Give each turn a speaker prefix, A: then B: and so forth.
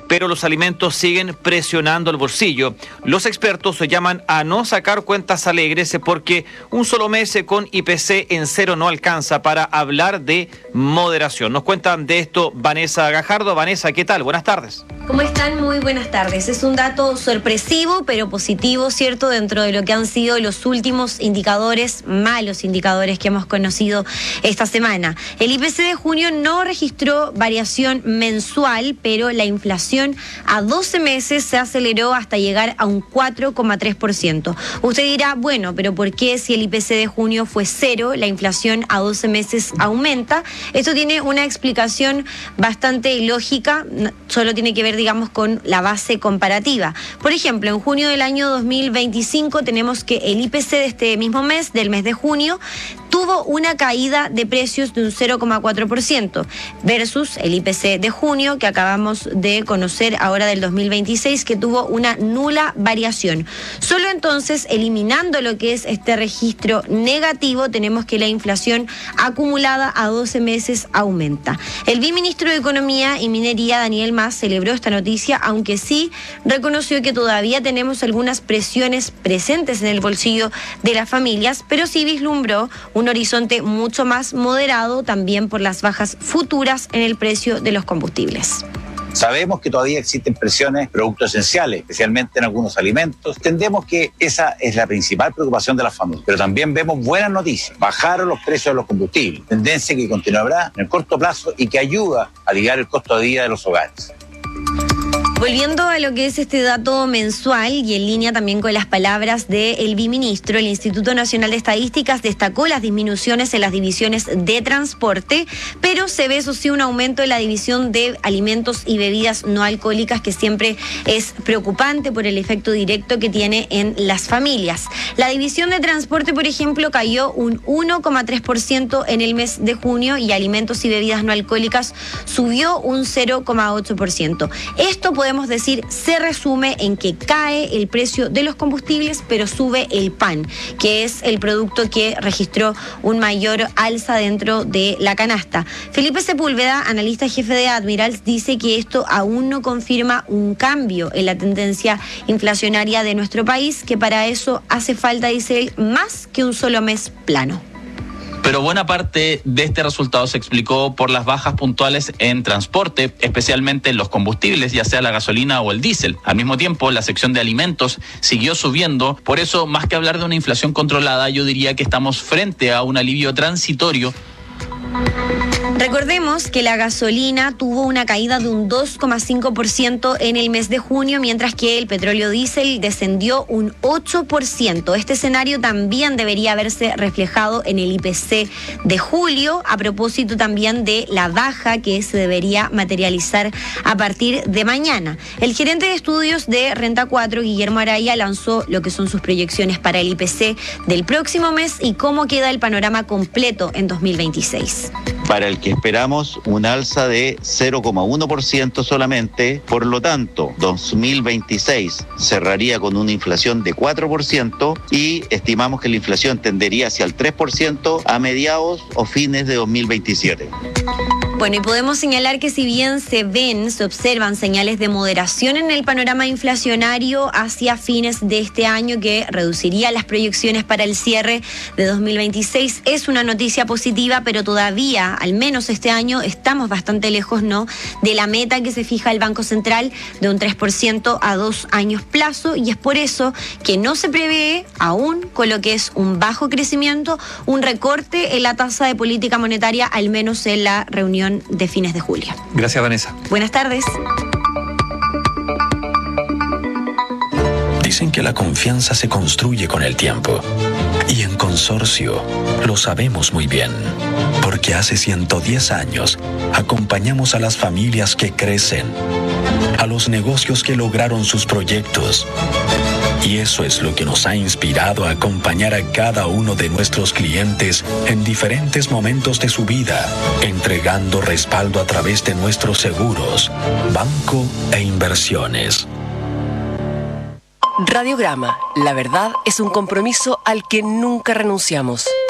A: pero los alimentos siguen presionando el bolsillo. Los expertos llaman a no sacar cuentas alegres porque un solo mes con IPC en cero no alcanza para hablar de moderación. Nos cuentan de esto Vanessa Gajardo. Vanessa, ¿qué tal? Buenas tardes.
B: ¿Cómo están? Muy buenas tardes. Es un dato sorpresivo, pero positivo, ¿cierto? Dentro de lo que han sido los últimos indicadores, malos indicadores que hemos conocido esta semana. El IPC de junio no registró variación mensual, pero la inflación a 12 meses se aceleró hasta llegar a un 4,3%. Usted dirá, bueno, pero ¿por qué si el IPC de junio fue cero, la inflación a 12 meses aumenta? Esto tiene una explicación bastante lógica, solo tiene que ver, digamos, con la base comparativa. Por ejemplo, en junio del año 2025 tenemos que el IPC de este mismo mes, del mes de junio, tuvo una caída de precios de un 0,4% versus el IPC de junio que acabamos de conocer ahora del 2026, que tuvo una nula variación. Solo entonces, eliminando lo que es este registro negativo, tenemos que la inflación acumulada a 12 meses aumenta. El viceministro de Economía y Minería, Daniel Mas, celebró esta noticia, aunque sí reconoció que todavía tenemos algunas presiones presentes en el bolsillo de las familias, pero sí vislumbró un horizonte mucho más moderado también por las bajas futuras en el precio de los combustibles.
C: Sabemos que todavía existen presiones, productos esenciales, especialmente en algunos alimentos. Entendemos que esa es la principal preocupación de las familias, pero también vemos buenas noticias. Bajaron los precios de los combustibles, tendencia que continuará en el corto plazo y que ayuda a aliviar el costo de vida de los hogares.
B: Volviendo a lo que es este dato mensual y en línea también con las palabras del viceministro, el Instituto Nacional de Estadísticas destacó las disminuciones en las divisiones de transporte, pero se ve, eso sí, un aumento en la división de alimentos y bebidas no alcohólicas, que siempre es preocupante por el efecto directo que tiene en las familias. La división de transporte, por ejemplo, cayó un 1,3% en el mes de junio y alimentos y bebidas no alcohólicas subió un 0,8%. Esto podemos decir, se resume en que cae el precio de los combustibles, pero sube el pan, que es el producto que registró un mayor alza dentro de la canasta. Felipe Sepúlveda, analista jefe de Admirals, dice que esto aún no confirma un cambio en la tendencia inflacionaria de nuestro país, que para eso hace falta, dice él, más que un solo mes plano.
D: Pero buena parte de este resultado se explicó por las bajas puntuales en transporte, especialmente en los combustibles, ya sea la gasolina o el diésel. Al mismo tiempo, la sección de alimentos siguió subiendo. Por eso, más que hablar de una inflación controlada, yo diría que estamos frente a un alivio transitorio.
B: Recordemos que la gasolina tuvo una caída de un 2,5% en el mes de junio, mientras que el petróleo diésel descendió un 8%. Este escenario también debería verse reflejado en el IPC de julio, a propósito también de la baja que se debería materializar a partir de mañana. El gerente de estudios de Renta 4, Guillermo Araya, lanzó lo que son sus proyecciones para el IPC del próximo mes y cómo queda el panorama completo en 2026.
E: Para el que esperamos un alza de 0,1% solamente, por lo tanto, 2026 cerraría con una inflación de 4% y estimamos que la inflación tendería hacia el 3% a mediados o fines de 2027.
B: Bueno, y podemos señalar que si bien se observan señales de moderación en el panorama inflacionario hacia fines de este año, que reduciría las proyecciones para el cierre de 2026, es una noticia positiva, pero todavía, al menos este año, estamos bastante lejos, ¿no?, de la meta que se fija el Banco Central de un 3% a 2 años plazo, y es por eso que no se prevé, aún con lo que es un bajo crecimiento, un recorte en la tasa de política monetaria, al menos en la reunión de fines de julio.
A: Gracias, Vanessa.
B: Buenas tardes.
F: Dicen que la confianza se construye con el tiempo. Y en Consorcio lo sabemos muy bien, porque hace 110 años acompañamos a las familias que crecen, a los negocios que lograron sus proyectos. Y eso es lo que nos ha inspirado a acompañar a cada uno de nuestros clientes en diferentes momentos de su vida, entregando respaldo a través de nuestros seguros, banco e inversiones.
G: Radiograma, la verdad es un compromiso al que nunca renunciamos.